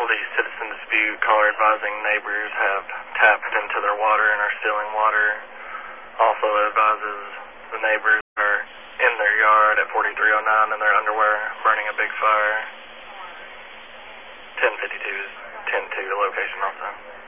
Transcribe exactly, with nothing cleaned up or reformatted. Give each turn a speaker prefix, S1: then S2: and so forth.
S1: facility, citizen dispute, caller advising neighbors have tapped into their water and are stealing water. Also advises the neighbors are in their yard at forty-three oh nine in their underwear, burning a big fire. ten fifty-two is ten two, the location also.